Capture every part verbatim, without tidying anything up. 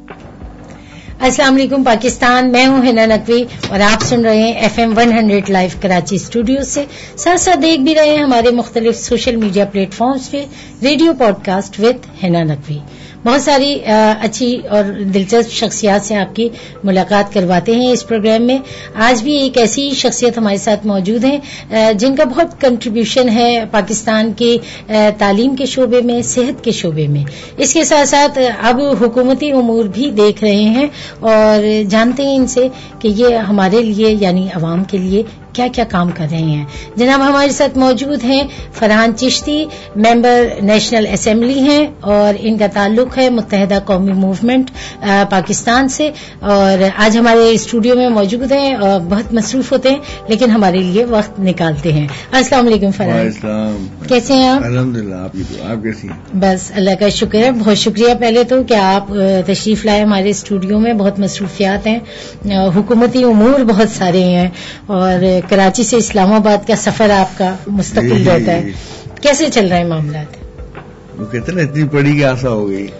अस्सलाम वालेकुम पाकिस्तान, मैं हूं हिना नकवी और आप सुन रहे हैं F M one hundred live Karachi studio से। साथ साथ देख भी रहे हैं हमारे मुख्तलिफ सोशल मीडिया प्लेटफॉर्म्स पे radio podcast with Hina Naqvi. बहुत सारी आ, अच्छी और दिलचस्प शख्सियात से आपकी मुलाकात करवाते हैं इस प्रोग्राम में। आज भी एक ऐसी शख्सियत हमारे साथ मौजूद है जिनका बहुत कंट्रीब्यूशन है पाकिस्तान के तालीम के शोबे में, सेहत के शोबे में। इसके साथ साथ अब हुकूमती उमूर भी देख रहे हैं और जानते हैं इनसे कि ये हमारे लिए यानी अवाम के लिए क्या क्या काम कर रहे हैं। जनाब हमारे साथ मौजूद हैं Farhan Chishti, member national assembly हैं और इनका ताल्लुक है मुत्तहिदा कौमी मूवमेंट पाकिस्तान से और आज हमारे स्टूडियो में मौजूद हैं और बहुत मसरूफ होते हैं लेकिन हमारे लिए वक्त निकालते हैं। अस्सलाम वालेकुम फरहान, कैसे हैं आप? अल्हम्दुलिल्लाह, आप आप कैसी हैं? बस अल्लाह का शुक्र है। बहुत शुक्रिया पहले तो कि आप तशरीफ लाए हमारे स्टूडियो में। बहुत मसरूफियात हैं, हुकूमती उमूर बहुत सारे हैं और कराची से इस्लामाबाद का सफर आपका मुस्तकिल रहता है। कैसे चल रहे हैं मामला? वो कहते ना इतनी पड़ी की आशा हो गई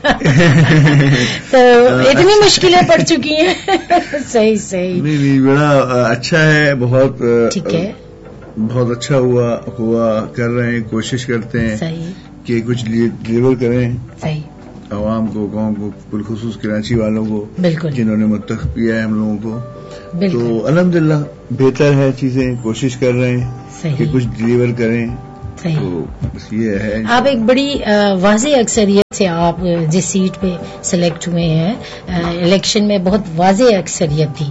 तो इतनी मुश्किलें पड़ चुकी हैं। सही सही नहीं नहीं बड़ा अच्छा है, बहुत ठीक है, बहुत अच्छा हुआ हुआ कर रहे हैं, कोशिश करते हैं सही कि कुछ डिलीवर करें सही आवाम को, गांव को, बिलखुसूस कराची वालों को, बिल्कुल जिन्होंने मुत्तखब किया है हम लोगों को। बिल्कुल। तो अल्हम्दुलिल्लाह बेहतर है, चीजें कोशिश कर रहे हैं कि कुछ डिलीवर करें। सही। तो बस ये है। आप एक बड़ी वाज़ेह अक्सरियत से आप जिस सीट पे सिलेक्ट हुए हैं, इलेक्शन में बहुत वाज़ेह अक्सरियत थी,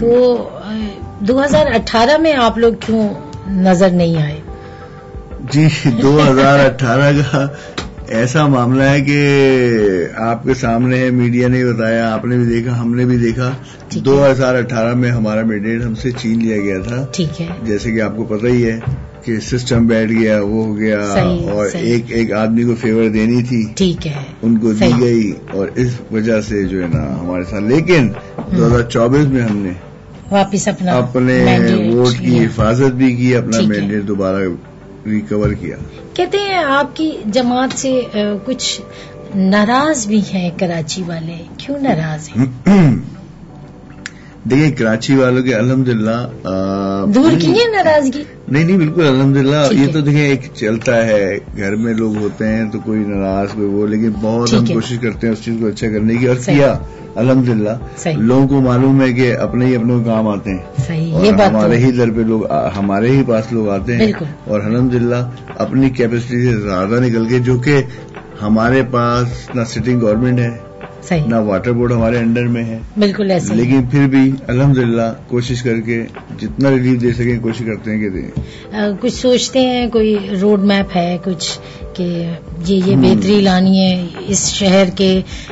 तो दो हज़ार अठारह में आप लोग क्यों नजर नहीं आए? जी दो हज़ार अठारह का ऐसा मामला है कि आपके सामने है, मीडिया ने बताया, आपने भी देखा, हमने भी देखा। दो हज़ार अठारह में हमारा मैंडेट हमसे छीन लिया गया था। ठीक है, जैसे कि आपको पता ही है कि सिस्टम बैठ गया, वो हो गया सही, और सही। एक एक आदमी को फेवर देनी थी, ठीक है, उनको दी गई और इस वजह से जो है ना हमारे साथ। लेकिन दो हज़ार चौबीस में हमने वापिस अपना अपने वोट की हिफाजत भी की, अपना मैंडेट दोबारा रिकवर किया। कहते हैं आपकी जमात से कुछ नाराज भी हैं कराची वाले, क्यों नाराज हैं? देखिए कराची वालों के अल्हम्दुलिल्लाह दूर की है नाराजगी? नहीं नहीं बिल्कुल अल्हम्दुलिल्लाह। ये तो देखिए एक चलता है, घर में लोग होते हैं तो कोई नाराज कोई वो, लेकिन बहुत हम कोशिश करते हैं उस चीज को अच्छा करने की और किया अल्हम्दुलिल्लाह। लोगों को मालूम है कि अपने ही अपने को काम आते हैं। सही, और ये बात हमारे तो ही दर पे लोग, हमारे ही पास लोग आते हैं और अल्हम्दुलिल्लाह अपनी कैपेसिटी से ज्यादा निकल के, जो कि हमारे पास ना सिटिंग गवर्नमेंट है, सही, ना वाटर बोर्ड हमारे अंडर में है, बिल्कुल ऐसे, लेकिन फिर भी अल्हम्दुलिल्लाह कोशिश करके जितना रिलीफ दे सकें कोशिश करते हैं कि दें। कुछ सोचते हैं, कोई रोड मैप है कुछ कि ये ये बेहतरी लानी है इस शहर के,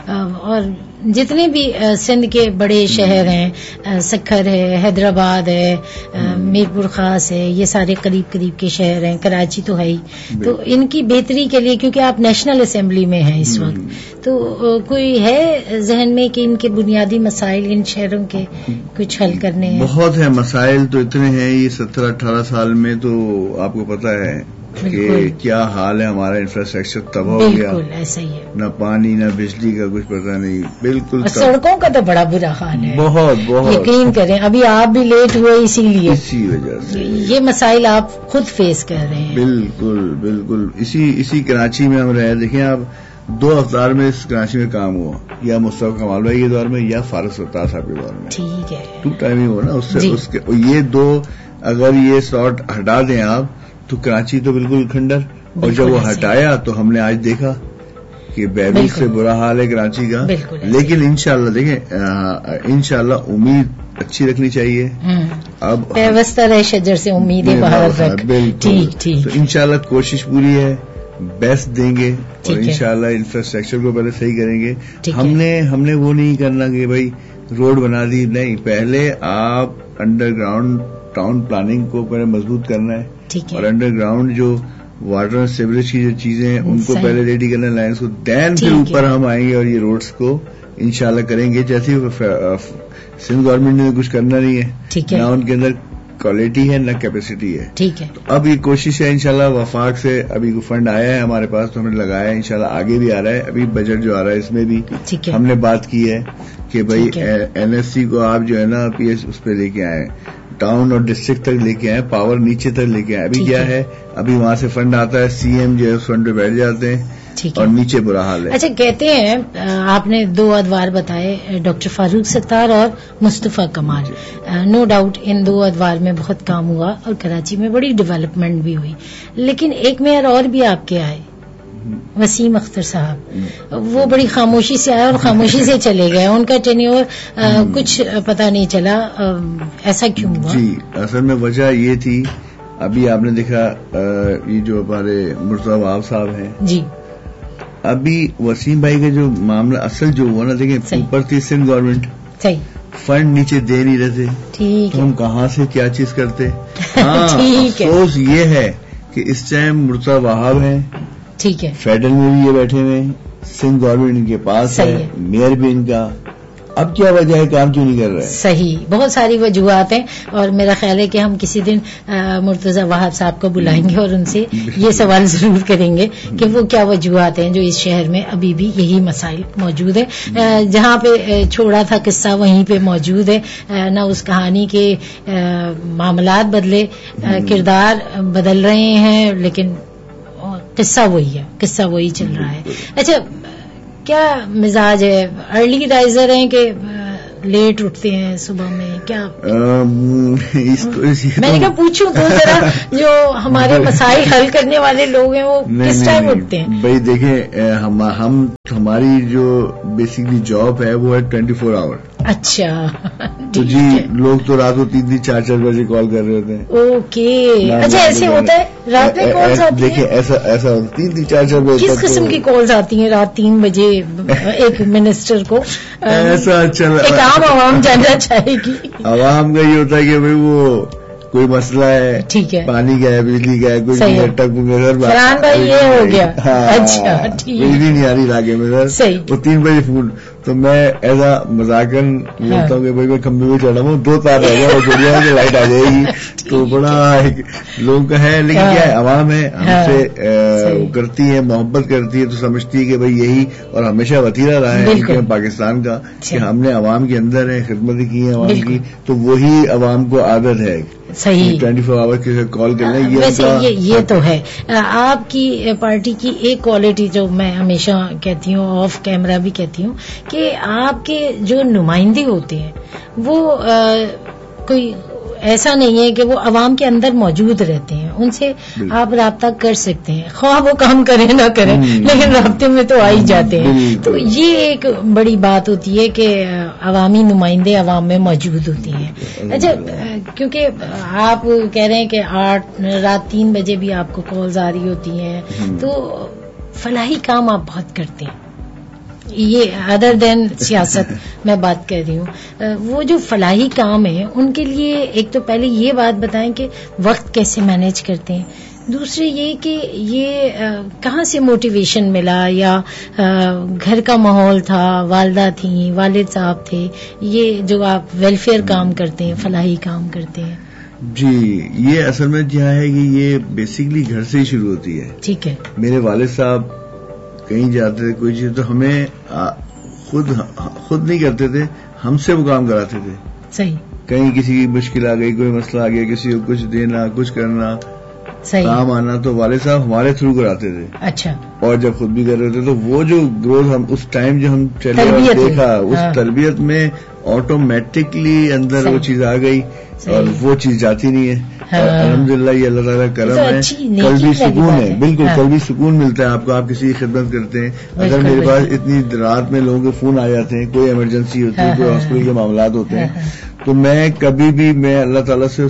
और जितने भी सिंध के बड़े शहर हैं, सखर है, हैदराबाद है, मीरपुर खास है, ये सारे करीब करीब के शहर हैं, कराची तो है ही, तो इनकी बेहतरी के लिए, क्योंकि आप नेशनल असेंबली में हैं इस वक्त, तो कोई है जहन में कि इनके बुनियादी मसाइल इन शहरों के कुछ हल करने हैं? बहुत है, मसाइल तो इतने हैं, ये सत्रह अठारह साल में तो आपको पता है कि क्या हाल है, हमारा इंफ्रास्ट्रक्चर तबाह हो गया, ऐसा ही है, न पानी न बिजली का कुछ पता नहीं, बिल्कुल। सड़कों का तो बड़ा बुरा हाल है, बहुत बहुत, यकीन करें। अभी आप भी लेट हुए इसीलिए, इसी वजह से ये मसाइल आप खुद फेस कर रहे हैं। बिल्कुल बिल्कुल, इसी इसी कराची में हम रहे। देखिए आप, दो अवतार में इस कराची में काम हुआ, या मुस्तफा कमाल भाई के दौर में या फारूक सत्तार साहब के दौर में, ठीक है, टू टाइमिंग हुआ ना उससे उसके, ये दो अगर ये शॉट हटा दें आप तो कराची तो बिल्कुल खंडर। और जब वो हटाया तो हमने आज देखा कि बैरूत से बुरा हाल है कराची का, लेकिन इंशाल्लाह देखें, इंशाल्लाह उम्मीद अच्छी रखनी चाहिए। अब व्यवस्था रहे शजर से उम्मीदें बाहर रख, ठीक ठीक, तो इंशाल्लाह कोशिश पूरी है, बेस्ट देंगे और इंशाल्लाह इंफ्रास्ट्रक्चर को पहले सही करेंगे। हमने हमने वो नहीं करना कि भाई रोड बना दी, नहीं, पहले आप अंडरग्राउंड टाउन प्लानिंग को पहले मजबूत करना है, और अंडरग्राउंड जो वाटर और सीवरेज की जो चीजें हैं उनको पहले रेडी करना है, लाइन्स को, देन फिर ऊपर हम आएंगे और ये रोड्स को इंशाल्लाह करेंगे। जैसे सिंध गवर्नमेंट ने कुछ करना नहीं है ना, उनके अंदर کوالٹی ہے نہ کیپیسٹی ہے. ٹھیک ہے. تو اب یہ کوشش ہے انشاءاللہ وفاق سے ابھی فنڈ آیا ہے ہمارے پاس تو ہم نے لگایا ہے, انشاءاللہ آگے بھی آ رہا ہے. ابھی بجٹ جو آ رہا ہے اس میں بھی ہم نے بات کی ہے کہ بھائی این ایس سی کو آپ جو ہے نا پی ایس اس پہ لے کے آئے, ٹاؤن اور ڈسٹرکٹ تک لے کے آئے, پاور نیچے تک لے کے آئے. ابھی کیا ہے ابھی وہاں سے فنڈ آتا ہے, سی ایم جو ہے اس فنڈ پہ بیٹھ جاتے ہیں اور نیچے برا حال ہے. اچھا کہتے ہیں آپ نے دو ادوار بتائے, ڈاکٹر فاروق ستار اور مصطفیٰ کمال, نو ڈاؤٹ ان دو ادوار میں بہت کام ہوا اور کراچی میں بڑی ڈیولپمنٹ بھی ہوئی. لیکن ایک میئر اور بھی آپ کے آئے, وسیم اختر صاحب, وہ بڑی خاموشی سے آئے اور خاموشی سے چلے گئے. ان کا ٹینیور کچھ پتہ نہیں چلا, ایسا کیوں ہوا؟ جی اصل میں وجہ یہ تھی, ابھی آپ نے دیکھا یہ جو ہمارے مرتضی وہاب صاحب ہیں جی, ابھی وسیم بھائی کا جو معاملہ اصل جو ہوا نا, دیکھیں اوپر تھی سندھ گورنمنٹ, صحیح فنڈ نیچے دے نہیں رہتے, ٹھیک تو ہم کہاں سے کیا چیز کرتے. ہاں ٹھیک ہے, افسوس یہ ہے کہ اس ٹائم مرتضی وہاب ہیں, ٹھیک ہے, فیڈرل میں بھی یہ بیٹھے ہوئے, سندھ گورنمنٹ ان کے پاس ہے, میئر بھی ان کا, اب کیا وجہ ہے کام کیوں نہیں کر رہے؟ صحیح, بہت ساری وجوہات ہیں اور میرا خیال ہے کہ ہم کسی دن مرتضی وہاب صاحب کو بلائیں گے اور ان سے یہ سوال ضرور کریں گے کہ وہ کیا وجوہات ہیں جو اس شہر میں ابھی بھی یہی مسائل موجود ہیں. جہاں پہ چھوڑا تھا قصہ وہیں پہ موجود ہے, نہ اس کہانی کے معاملات بدلے, کردار بدل رہے ہیں لیکن قصہ وہی ہے, قصہ وہی چل رہا ہے. اچھا کیا مزاج ہے, ارلی رائزر ہیں کہ لیٹ اٹھتے ہیں صبح میں, کیا میں نے کہا پوچھوں تو ذرا جو ہمارے مسائل حل کرنے والے لوگ ہیں وہ کس ٹائم اٹھتے ہیں؟ بھائی دیکھیں ہم ہماری جو بیسکلی جاب ہے وہ ہے ٹوینٹی فور آور. اچھا تو جی لوگ تو رات کو تین تین چار چار بجے کال کر رہے ہوتے ہیں. اوکے, اچھا ایسے ہوتا ہے رات میں کالز آتی ہیں؟ دیکھیں ایسا ایسا ہوتا تین تین چار چار بجے. کس قسم کی کالز آتی ہیں رات تین بجے ایک منسٹر کو؟ ایسا چل ایک عام عوام جاننا چاہے گی. عوام کا یہ ہوتا ہے کہ بھائی وہ کوئی مسئلہ ہے, ٹھیک ہے, پانی کا ہے, بجلی کا ہے, کوئی فرحان بھائی یہ ہو گیا, اچھا بجلی نہیں آ رہی علاقے میں سر, وہ تین بجے فون, تو میں ایسا مذاکر بولتا ہوں کہ بھائی میں کمبے میں چڑھا ہوں, دو تار رہ گیا, وہ جڑیا کی لائٹ آ جائے گی, تو بڑا لوگوں کا ہے. لیکن کیا ہے عوام ہے, ہم سے کرتی ہے, محبت کرتی ہے, تو سمجھتی ہے کہ بھائی یہی اور ہمیشہ وتیرہ رہا ہے کہ پاکستان کا کہ ہم نے عوام کے اندر ہے, خدمت کی ہے عوام کی, تو وہی عوام کو عادت ہے صحیح ٹوینٹی فور آور کے کال کرنا. ویسے یہ یہ تو ہے آپ کی پارٹی کی ایک کوالٹی جو میں ہمیشہ کہتی ہوں, آف کیمرہ بھی کہتی ہوں, کہ آپ کے جو نمائندے ہوتے ہیں وہ کوئی ایسا نہیں ہے کہ وہ عوام کے اندر موجود رہتے ہیں, ان سے آپ رابطہ کر سکتے ہیں, خواہ وہ کام کریں نہ کریں لیکن رابطے میں تو آ ہی جاتے ہیں. تو یہ ایک بڑی بات ہوتی ہے کہ عوامی نمائندے عوام میں موجود ہوتی ہیں. اچھا کیونکہ آپ کہہ رہے ہیں کہ آٹھ رات تین بجے بھی آپ کو کالز آ رہی ہوتی ہیں, تو فلاحی کام آپ بہت کرتے ہیں, یہ ادر دین سیاست میں بات کر رہی ہوں. وہ جو فلاحی کام ہے ان کے لیے ایک تو پہلے یہ بات بتائیں کہ وقت کیسے مینیج کرتے ہیں, دوسرے یہ کہ یہ کہاں سے موٹیویشن ملا, یا گھر کا ماحول تھا, والدہ تھیں, والد صاحب تھے, یہ جو آپ ویلفیئر کام کرتے ہیں, فلاحی کام کرتے ہیں؟ جی یہ اصل میں کیا ہے کہ یہ بیسکلی گھر سے ہی شروع ہوتی ہے. ٹھیک ہے. میرے والد صاحب کہیں جاتے تھے کوئی چیز تو ہمیں خود خود نہیں کرتے تھے, ہم سے وہ کام کراتے تھے. صحیح. کہیں کسی کی مشکل آ گئی, کوئی مسئلہ آ گیا, کسی کو کچھ دینا, کچھ کرنا, صحیح کام آنا, تو والد صاحب ہمارے تھرو کراتے تھے. اچھا. اور جب خود بھی کر رہے تھے تو وہ جو گروتھ ہم اس ٹائم جو ہم چلے اور دیکھا, اس تربیت میں آٹومیٹکلی اندر وہ چیز آ گئی اور وہ چیز جاتی نہیں ہے. الحمدللہ یہ اللہ تعالیٰ کرم ہے, کل بھی سکون ہے, بالکل کل بھی سکون ملتا ہے آپ کو, آپ کسی کی خدمت کرتے ہیں. اگر میرے پاس اتنی رات میں لوگوں کے فون آ جاتے ہیں, کوئی ایمرجنسی ہوتی ہے, کوئی ہاسپٹل کے معاملات ہوتے ہیں, تو میں کبھی بھی میں اللہ تعالیٰ سے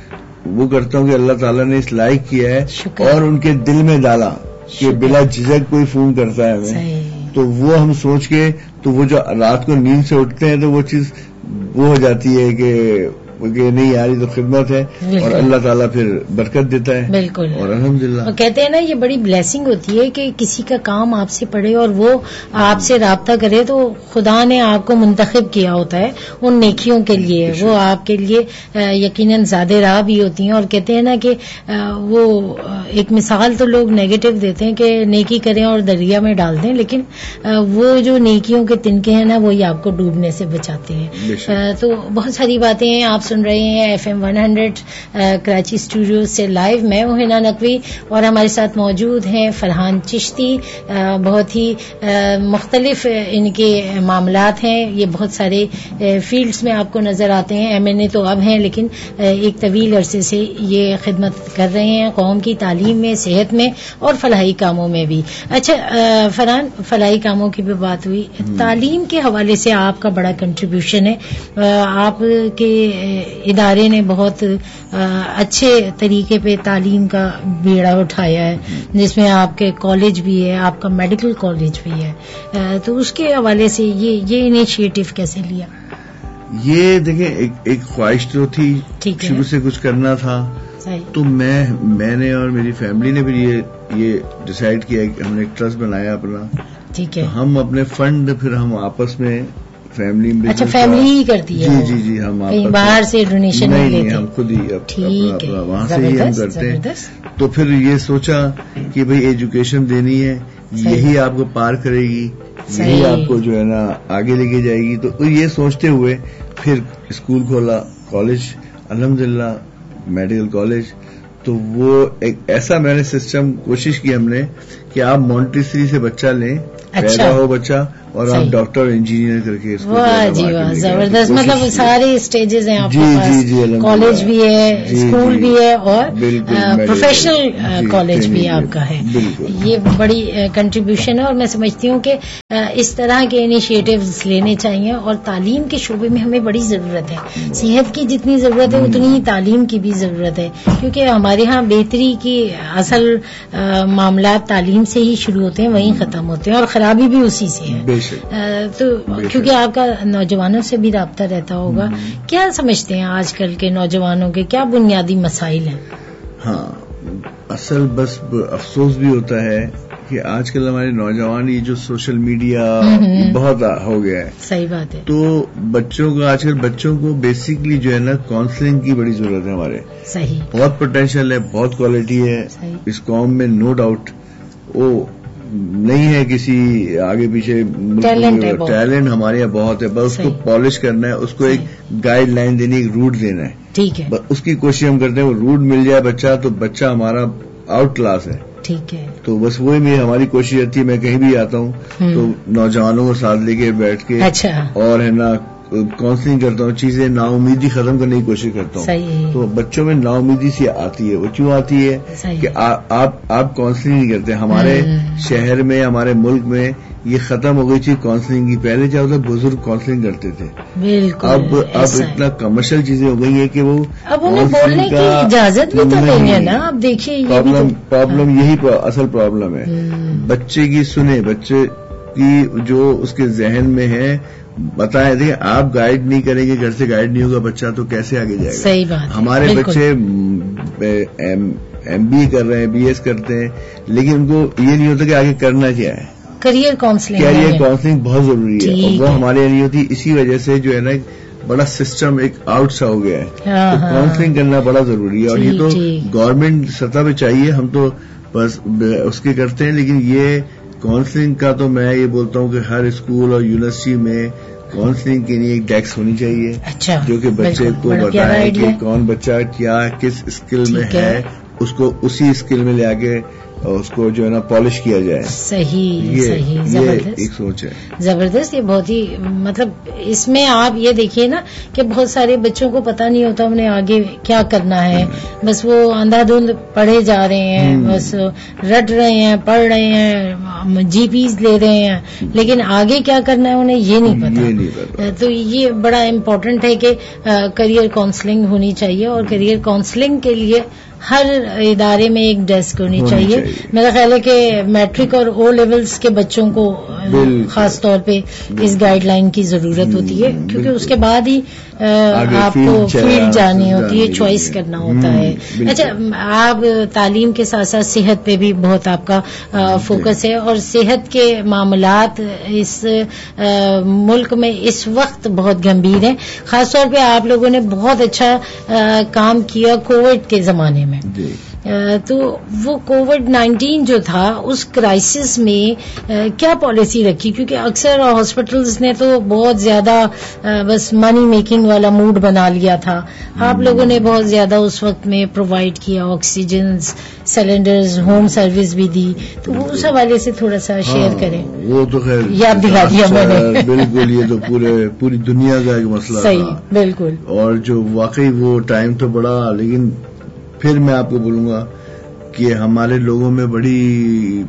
وہ کرتا ہوں کہ اللہ تعالیٰ نے اس لائق کیا ہے اور ان کے دل میں ڈالا کہ بلا جھجک کوئی فون کرتا ہے ہمیں, تو وہ ہم سوچ کے, تو وہ جو رات کو نیند سے اٹھتے ہیں تو وہ چیز وہ ہو جاتی ہے کہ کہ نہیں آ رہی تو خدمت ہے اور اللہ تعالیٰ پھر برکت دیتا ہے. بالکل. اور الحمدللہ کہتے ہیں نا یہ بڑی بلیسنگ ہوتی ہے کہ کسی کا کام آپ سے پڑھے اور وہ آپ سے رابطہ کرے تو خدا نے آپ کو منتخب کیا ہوتا ہے ان نیکیوں کے لیے. وہ آپ کے لیے یقیناً زیادہ راہ بھی ہوتی ہیں. اور کہتے ہیں نا کہ وہ ایک مثال تو لوگ نیگیٹو دیتے ہیں کہ نیکی کریں اور دریا میں ڈال دیں, لیکن وہ جو نیکیوں کے تنکے ہیں نا وہی آپ کو ڈوبنے سے بچاتے ہیں. تو بہت ساری باتیں ہیں. آپ سن رہے ہیں F M one hundred Karachi studio سے لائیو. میں ہوں ہنا نقوی اور ہمارے ساتھ موجود ہیں فرحان چشتی. بہت ہی مختلف ان کے معاملات ہیں. یہ بہت سارے فیلڈز میں آپ کو نظر آتے ہیں. ایم این اے تو اب ہیں لیکن ایک طویل عرصے سے یہ خدمت کر رہے ہیں قوم کی تعلیم میں, صحت میں اور فلاحی کاموں میں بھی. اچھا فرحان, فلاحی کاموں کی بھی بات ہوئی, تعلیم کے حوالے سے آپ کا بڑا کنٹریبیوشن ہے. آپ کے ادارے نے بہت اچھے طریقے پہ تعلیم کا بیڑا اٹھایا ہے جس میں آپ کے کالج بھی ہے, آپ کا میڈیکل کالج بھی ہے. تو اس کے حوالے سے یہ یہ انیشیٹو کیسے لیا؟ یہ دیکھیں ایک, ایک خواہش تو تھی, شروع سے کچھ کرنا تھا. تو میں میں نے اور میری فیملی نے بھی یہ یہ ڈیسائیڈ کیا کہ ہم نے ایک ٹرسٹ بنایا اپنا. ٹھیک ہے. ہم اپنے فنڈ پھر ہم آپس میں فیملی میں. اچھا فیملی ہی کرتی ہے؟ جی جی جی. ہم باہر سے ڈونیشن نہیں لیتے, ہم خود ہی وہاں سے ہی ہم کرتے ہیں. تو پھر یہ سوچا کہ بھئی ایجوکیشن دینی ہے, یہی آپ کو پار کرے گی, یہی آپ کو جو ہے نا آگے لے کے جائے گی. تو یہ سوچتے ہوئے پھر اسکول کھولا, کالج الحمدللہ میڈیکل کالج. تو وہ ایک ایسا میں نے سسٹم کوشش کی ہم نے کہ آپ مونٹیسری سے بچہ لیں, پیدا ہو بچہ اور آپ ڈاکٹر اور انجینئر کر کے اس کو. واہ جی واہ, زبردست. مطلب سارے اسٹیجز ہیں آپ کے پاس, کالج بھی ہے, اسکول بھی ہے اور پروفیشنل کالج بھی آپ کا ہے. یہ بڑی کنٹریبیوشن ہے اور میں سمجھتی ہوں کہ اس طرح کے انیشیٹوز لینے چاہیے. اور تعلیم کے شعبے میں ہمیں بڑی ضرورت ہے. صحت کی جتنی ضرورت ہے اتنی ہی تعلیم کی بھی ضرورت ہے, کیونکہ ہمارے ہاں بہتری کی اصل معاملات تعلیم سے ہی شروع ہوتے ہیں, وہیں ختم ہوتے ہیں, اور خرابی بھی اسی سے ہے. تو کیونکہ آپ کا نوجوانوں سے بھی رابطہ رہتا ہوگا, کیا سمجھتے ہیں آج کل کے نوجوانوں کے کیا بنیادی مسائل ہیں؟ ہاں اصل بس افسوس بھی ہوتا ہے کہ آج کل ہمارے نوجوان یہ جو سوشل میڈیا بہت ہو گیا ہے. صحیح بات ہے. تو بچوں کو آج کل بچوں کو بیسکلی جو ہے نا کاؤنسلنگ کی بڑی ضرورت ہے ہمارے. صحیح. بہت پوٹینشیل ہے, بہت کوالٹی ہے اس قوم میں, نو ڈاؤٹ. وہ نہیں ہے کسی آگے پیچھے, ٹیلنٹ ہمارے یہاں بہت ہے, بس اس کو پالش کرنا ہے, اس کو ایک گائیڈ لائن دینی, ایک روٹ دینا ہے. ٹھیک ہے. اس کی کوشش ہم کرتے ہیں, وہ روٹ مل جائے بچہ تو بچہ ہمارا آؤٹ کلاس ہے. ٹھیک ہے. تو بس وہی میری ہماری کوشش رہتی ہے. میں کہیں بھی آتا ہوں تو نوجوانوں کو ساتھ لے کے بیٹھ کے اور ہے نا کاؤنسلنگ کرتا ہوں, چیزیں نا امیدی ختم کرنے کی کوشش کرتا ہوں. تو بچوں میں نا امیدی سی آتی ہے. وہ کیوں آتی ہے کہ آپ آپ کاؤنسلنگ نہیں کرتے. ہمارے شہر میں, ہمارے ملک میں یہ ختم ہو گئی تھی کاؤنسلنگ کی. پہلے کیا ہوتا بزرگ کاؤنسلنگ کرتے تھے, بالکل. اب اب اتنا کمرشل چیزیں ہو گئی ہیں کہ وہ اب انہیں بولنے کی اجازت بھی تو نہیں ہے نا. اب دیکھیے پرابلم پرابلم یہی اصل پرابلم ہے. بچے کی سنیں, بچے کی جو اس کے ذہن میں ہے بتائیں. دیکھیں آپ گائیڈ نہیں کریں گے, گھر سے گائیڈ نہیں ہوگا بچہ تو کیسے آگے جائے گا. صحیح بات. ہمارے بچے ایم بی کر رہے ہیں, بی ایس کرتے ہیں, لیکن ان کو یہ نہیں ہوتا کہ آگے کرنا کیا ہے. کریئر کاؤنسلنگ کیریئر کاؤنسلنگ بہت ضروری ہے, اور وہ ہمارے یہاں نہیں ہوتی. اسی وجہ سے جو ہے نا بڑا سسٹم ایک آؤٹ سا ہو گیا ہے. کاؤنسلنگ کرنا بڑا ضروری ہے, اور یہ تو گورنمنٹ سطح پہ چاہیے. ہم تو بس اس کے کرتے ہیں, لیکن یہ کاؤنسلنگ کا تو میں یہ بولتا ہوں کہ ہر اسکول اور یونیورسٹی میں کاؤنسلنگ کے لیے ایک ڈیسک ہونی چاہیے. اچھا. جو کہ بچے کو بتائے کہ کون بچہ کیا کس اسکل میں ہے, اس کو اسی اسکل میں لے آ کے اس کو جو ہے نا پالش کیا جائے. صحیح صحیح. زبردست. ایک سوچ ہے زبردست. یہ بہت ہی مطلب اس میں آپ یہ دیکھیے نا کہ بہت سارے بچوں کو پتہ نہیں ہوتا انہیں آگے کیا کرنا ہے. بس وہ اندھا دھند پڑھے جا رہے ہیں, بس رٹ رہے ہیں, پڑھ رہے ہیں, جی پیز لے رہے ہیں, لیکن آگے کیا کرنا ہے انہیں یہ نہیں پتا. تو یہ بڑا امپورٹنٹ ہے کہ کریئر کاؤنسلنگ ہونی چاہیے, اور کریئر کاؤنسلنگ کے لیے ہر ادارے میں ایک ڈیسک ہونی چاہیے میرا خیال ہے کہ میٹرک اور او لیولز کے بچوں کو خاص طور پہ اس گائیڈ لائن کی ضرورت ہوتی ہے، کیونکہ اس کے بعد ہی آپ کو فیلڈ جانی ہوتی ہے، چوائس کرنا ہوتا ہے. اچھا، آپ تعلیم کے ساتھ ساتھ صحت پہ بھی بہت آپ کا فوکس ہے، اور صحت کے معاملات اس ملک میں اس وقت بہت گمبھیر ہیں. خاص طور پہ آپ لوگوں نے بہت اچھا کام کیا کووڈ کے زمانے میں. تو وہ کووڈ نائنٹین جو تھا اس کرائسس میں کیا پالیسی رکھی؟ کیونکہ اکثر ہاسپٹلز نے تو بہت زیادہ بس منی میکنگ والا موڈ بنا لیا تھا. آپ لوگوں نے بہت زیادہ اس وقت میں پرووائڈ کیا، آکسیجن سلنڈرز، ہوم سروس بھی دی. تو وہ اس حوالے سے تھوڑا سا شیئر کریں. وہ تو خیر یاد دلا دیا میں نے. بالکل، یہ تو پورے پوری دنیا کا ایک مسئلہ صحیح، بالکل. اور جو واقعی وہ ٹائم تو بڑا، لیکن پھر میں آپ کو بولوں گا کہ ہمارے لوگوں میں بڑی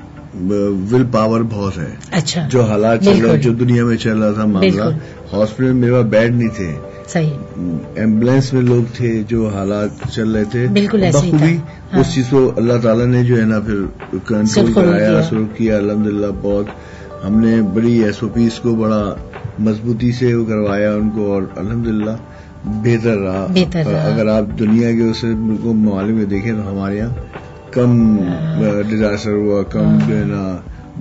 ول پاور بہت ہے. اچھا، جو حالات چل رہے، جو دنیا میں چل رہا تھا معاملہ، ہاسپٹل میں میرے پاس بیڈ نہیں تھے، صحیح، ایمبولینس میں لوگ تھے، جو حالات چل رہے تھے بالکل ایسے بخوبی اس چیز کو اللہ تعالیٰ نے جو ہے نا پھر کنٹرول کرایا، سلو کیا. الحمدللہ بہت ہم نے بڑی ایس او پیز کو بڑا مضبوطی سے وہ کروایا ان کو، اور الحمدللہ بہتر رہا. بہتر رہا. اگر آپ دنیا کے اسے ملکوں ممالک میں دیکھیں تو ہمارے یہاں کم ڈیزاسٹر ہوا، کم جو ہے نا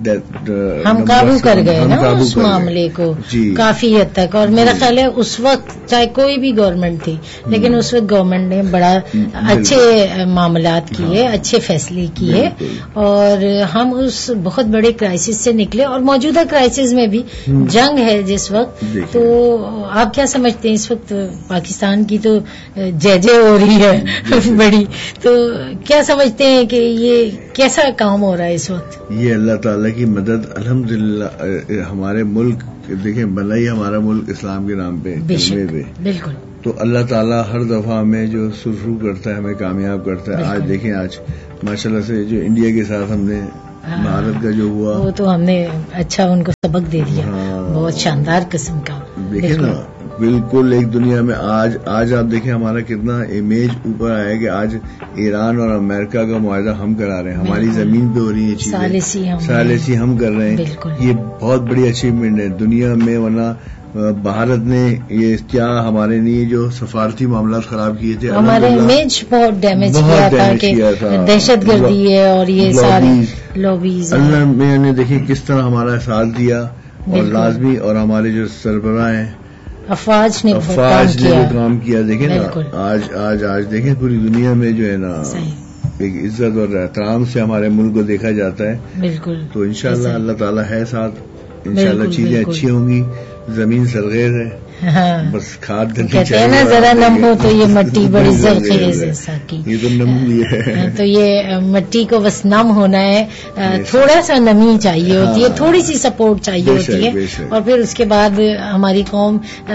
ہم قابو کر گئے نا اس معاملے کو کافی حد تک. اور میرا خیال ہے اس وقت چاہے کوئی بھی گورنمنٹ تھی، لیکن اس وقت گورنمنٹ نے بڑا اچھے معاملات کیے، اچھے فیصلے کیے، اور ہم اس بہت بڑے کرائسس سے نکلے. اور موجودہ کرائسس میں بھی جنگ ہے جس وقت، تو آپ کیا سمجھتے ہیں اس وقت پاکستان کی تو جے جے ہو رہی ہے بڑی، تو کیا سمجھتے ہیں کہ یہ کیسا کام ہو رہا ہے اس وقت؟ یہ اللہ تعالیٰ کی مدد الحمدللہ. ہمارے ملک دیکھیں بنا ہی ہمارا ملک اسلام کے نام پہ کلمے پہ، بالکل. تو اللہ تعالیٰ ہر دفعہ ہمیں جو سرخرو کرتا ہے، ہمیں کامیاب کرتا ہے. آج دیکھیں، آج ماشاءاللہ سے جو انڈیا کے ساتھ ہم نے بھارت کا جو ہوا، وہ تو ہم نے اچھا ان کو سبق دے دیا، بہت شاندار قسم کا. دیکھیں نا، بالکل ایک دنیا میں آج آج آپ دیکھیں ہمارا کتنا امیج اوپر آیا کہ آج ایران اور امریکہ کا معاہدہ ہم کرا رہے ہیں، ہماری زمین پہ ہو رہی ہے چیزیں، ثالثی ہم کر رہے ہیں. یہ بہت بڑی اچیومنٹ ہے دنیا میں. ورنہ بھارت نے یہ کیا ہمارے لیے جو سفارتی معاملات خراب کیے تھے، ہمارے امیج بہت ڈیمیج کیا تھا کہ دہشت گردی ہے اور یہ ساری لابیز. اللہ میں نے دیکھیں کس طرح ہمارا ساتھ دیا، اور لازمی، اور ہمارے جو سربراہ ہیں افواج نے افواج نے وہ کام کیا. دیکھیں نا آج آج آج دیکھیں پوری دنیا میں جو ہے نا ایک عزت اور احترام سے ہمارے ملک کو دیکھا جاتا ہے. بالکل. تو انشاءاللہ اللہ تعالیٰ ہے ساتھ، انشاءاللہ چیزیں اچھی ہوں گی. زمین سرخیز ہے، بس کھاد دینی کہتے ہیں نا ذرا نم ہو تو یہ مٹی بڑی زرخیز ہے. یہ تو نم بھی ہے، تو یہ مٹی کو بس نم ہونا ہے، تھوڑا سا نمی چاہیے ہوتی ہے، تھوڑی سی سپورٹ چاہیے ہوتی ہے، اور پھر اس کے بعد ہماری قوم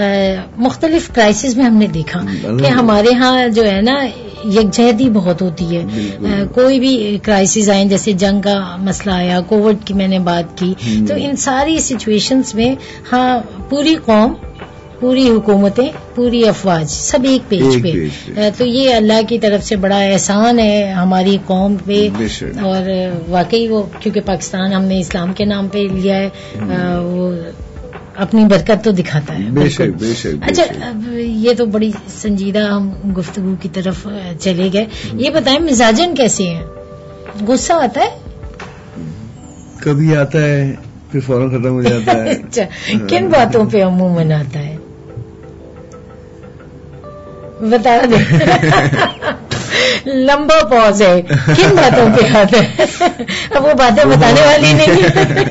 مختلف کرائسس میں ہم نے دیکھا کہ ہمارے ہاں جو ہے نا یکجہتی بہت ہوتی ہے. کوئی بھی کرائسس آئے، جیسے جنگ کا مسئلہ آیا، کووڈ کی میں نے بات کی، تو ان ساری سچویشنز میں ہاں پوری قوم، پوری حکومتیں، پوری افواج سب ایک پیج پہ. تو یہ اللہ کی طرف سے بڑا احسان ہے ہماری قوم پہ. اور واقعی وہ کیونکہ پاکستان ہم نے اسلام کے نام پہ لیا ہے، وہ اپنی برکت تو دکھاتا ہے. بے شک بے شک. اچھا، یہ تو بڑی سنجیدہ ہم گفتگو کی طرف چلے گئے. یہ بتائیں مزاجن کیسے ہیں؟ غصہ آتا ہے؟ کبھی آتا ہے پھر فوراً ختم ہو جاتا ہے. اچھا، کن باتوں پہ عموماً آتا ہے بتا دیں؟ لمبا پوز ہے، کن باتوں پہ آتا ہے؟ اب وہ باتیں بتانے والی نہیں.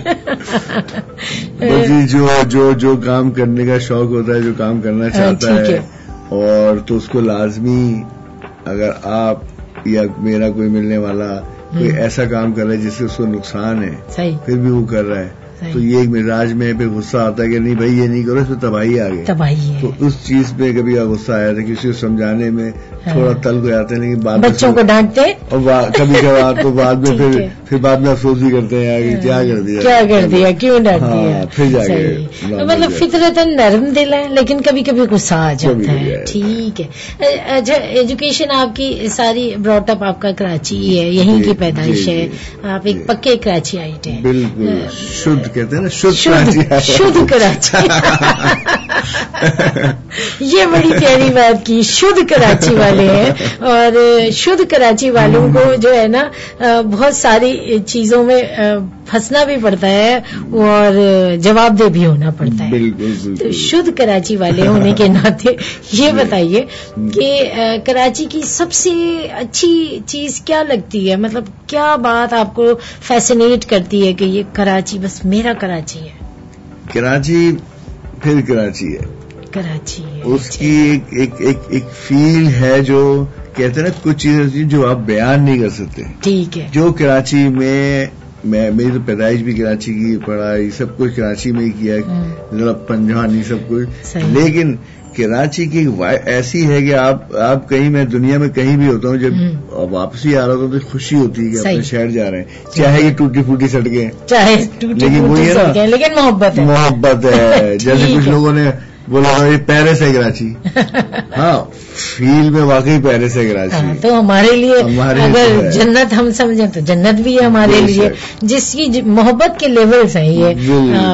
جو جو جو کام کرنے کا شوق ہوتا ہے، جو کام کرنا چاہتا ہے، اور تو اس کو لازمی، اگر آپ یا میرا کوئی ملنے والا کوئی ایسا کام کر رہا ہے جس سے اس کو نقصان ہے، پھر بھی وہ کر رہا ہے، تو یہ ایک مزاج میں پھر غصہ آتا ہے کہ نہیں بھائی یہ نہیں کرو، اس میں تباہی آ گئی. تباہی ہے. تو اس چیز پہ کبھی غصہ آیا تھا، کسی کو سمجھانے میں تھوڑا تل کو جاتے ہیں، لیکن بعد بچوں کو ڈانٹتے اور کبھی کبھار تو بعد میں پھر پھر بعد میں افسوس بھی کرتے ہیں کہ کیا کر دیا کیا کر دیا کیوں ڈانٹ دیا. پھر جا کے مطلب فطرتاً نرم دل ہے لیکن کبھی کبھی غصہ آ جاتا ہے. ٹھیک ہے. اچھا ایجوکیشن آپ کی ساری براٹ اپ آپ کا کراچی ہی ہے، یہیں کی پیدائش ہے، آپ ایک پکے کراچی آئٹ ہیں. بالکل شدھ کہتے ہیں نا، شدھ شدھ کراچی. یہ بڑی پیاری بات کی، شدھ کراچی والے ہیں. اور شدھ کراچی والوں کو جو ہے نا بہت ساری چیزوں میں پھنسنا بھی پڑتا ہے اور جواب دہ بھی ہونا پڑتا ہے. بالکل. تو شدھ کراچی والے ہونے کے ناطے یہ بتائیے کہ کراچی کی سب سے اچھی چیز کیا لگتی ہے؟ مطلب کیا بات آپ کو فیسینیٹ کرتی ہے کہ یہ کراچی بس میرا کراچی ہے؟ کراچی پھر کراچی ہے، کراچی ہے. اس کی ایک ایک ایک ایک فیل ہے جو کہتے ہیں نا کچھ چیزیں جو آپ بیان نہیں کر سکتے. ٹھیک ہے. جو کراچی میں میں میری تو پیدائش بھی کراچی کی، پڑھائی سب کچھ کراچی میں ہی کیا، لڑپن جوانی سب کچھ. لیکن کراچی کی ایسی ہے کہ آپ آپ کہیں میں دنیا میں کہیں بھی ہوتا ہوں، جب واپسی آ رہا ہوتا تو خوشی ہوتی ہے کہ اپنے شہر جا رہے ہیں، چاہے یہ ٹوٹی پھوٹی سڑکیں، چاہے لیکن وہی ہے نا، لیکن محبت ہے. محبت ہے. جیسے کچھ لوگوں نے بولا یہ پیرس ہے کراچی. ہاں فیل میں واقعی پیرس ہے کراچی. تو ہمارے لیے اگر جنت ہم سمجھیں تو جنت بھی ہے ہمارے لیے، جس کی محبت کے لیولز ہیں یہ.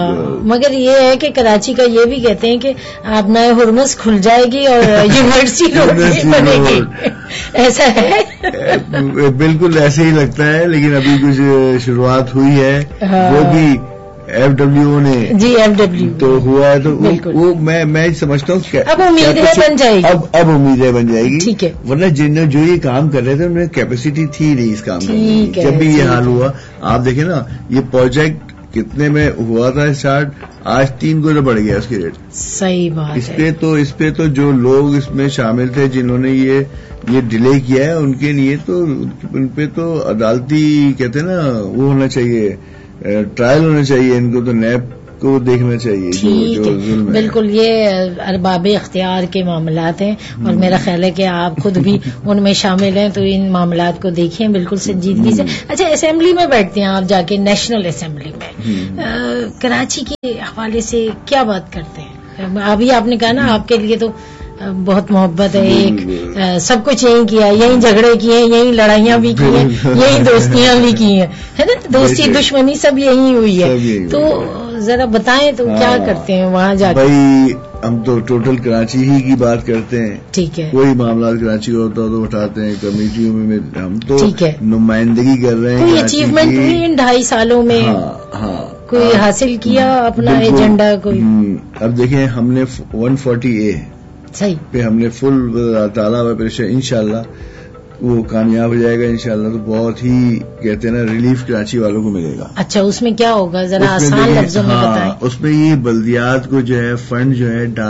مگر یہ ہے کہ کراچی کا یہ بھی کہتے ہیں کہ آپ نئے ہرمز کھل جائے گی اور یونیورسٹی بنے گی. ایسا ہے؟ بالکل ایسے ہی لگتا ہے، لیکن ابھی کچھ شروعات ہوئی ہے، وہ بھی ایف ڈبلیو نے. جی ایف ڈبلیو تو ہوا ہے، تو وہ میں میں سمجھتا ہوں اب امیدیں بن جائے گی. اب اب امیدیں بن جائے گی. ٹھیک ہے. ورنہ جن جو یہ کام کر رہے تھے انہیں کیپیسٹی تھی نہیں اس کام کی. جب بھی یہ حال ہوا آپ دیکھیں نا، یہ پروجیکٹ کتنے میں ہوا تھا اسٹارٹ، آج تین گنا بڑھ گیا اس کی ریٹ. صحیح بات. اس پہ تو اس پہ تو جو لوگ اس میں شامل تھے جنہوں نے یہ یہ ڈیلے کیا ہے، ان کے لیے تو ان پہ تو عدالتی کہتے ہیں نا وہ ہونا چاہیے، ٹرائل ہونا چاہیے. ان کو تو نیب کو دیکھنا چاہیے جو جو ظلم ہے. بالکل یہ ارباب اختیار کے معاملات ہیں اور میرا خیال ہے کہ آپ خود بھی ان میں شامل ہیں، تو ان معاملات کو دیکھیں بالکل سنجیدگی سے. اچھا اسمبلی میں بیٹھتے ہیں آپ جا کے، نیشنل اسمبلی میں کراچی کے حوالے سے کیا بات کرتے ہیں؟ ابھی آپ نے کہا نا آپ کے لیے تو بہت محبت ہے، ایک سب کچھ یہیں کیا، یہیں جھگڑے کیے ہیں، یہیں لڑائیاں بھی کی ہیں، یہیں دوستیاں بھی کی ہیں، ہے نا، دوستی دشمنی سب یہیں ہوئی ہے. تو ذرا بتائیں تو کیا کرتے ہیں وہاں جا کے؟ بھائی ہم تو ٹوٹل کراچی ہی کی بات کرتے ہیں. ٹھیک ہے. کوئی معاملات کراچی ہوتا تو اٹھاتے ہیں کمیٹیوں میں، ہم تو نمائندگی کر رہے ہیں. کوئی اچیومنٹ ہوئی ان ڈھائی سالوں میں؟ ہاں کوئی حاصل کیا اپنا ایجنڈا کوئی؟ اب دیکھیں ہم نے ون فورٹی اے صحیح پہ ہم نے فل تعالیٰ انشاءاللہ وہ کامیاب ہو جائے گا انشاءاللہ. تو بہت ہی کہتے ہیں نا ریلیف کراچی والوں کو ملے گا. اچھا اس میں کیا ہوگا ذرا آسان لفظوں میں بتائیں. اس میں یہ بلدیات کو جو ہے فنڈ جو ہے